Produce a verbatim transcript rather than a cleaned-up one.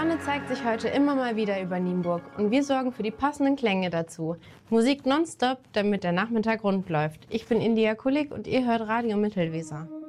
Sonne zeigt sich heute immer mal wieder über Nienburg und wir sorgen für die passenden Klänge dazu. Musik nonstop, damit der Nachmittag rund läuft. Ich bin India Kulik und ihr hört Radio Mittelweser.